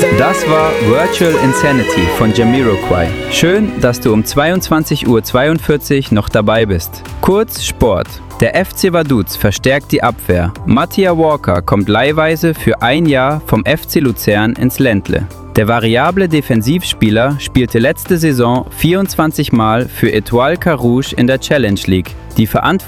Das war Virtual Insanity von Jamiroquai. Schön, dass du um 22:42 Uhr noch dabei bist. Kurz Sport. Der FC Vaduz verstärkt die Abwehr. Mattia Walker kommt leihweise für ein Jahr vom FC Luzern ins Ländle. Der variable Defensivspieler spielte letzte Saison 24 Mal für Étoile Carouge in der Challenge League. Die Verantwortung